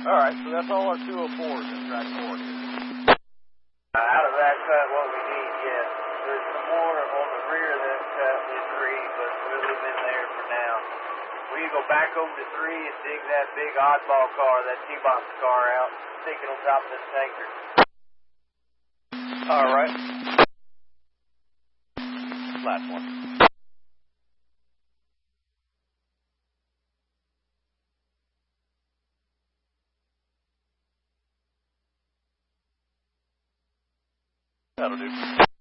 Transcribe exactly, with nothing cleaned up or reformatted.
All right, so that's all our two oh fours in track four here. Uh, out of that cut, what we need, yes. There's some more on the rear of that cut with three, but we'll leave them in there for now. We need to go back over to three and dig that big oddball car, that T-box car out, stick it on top of this tanker. All right. Last one. That'll do.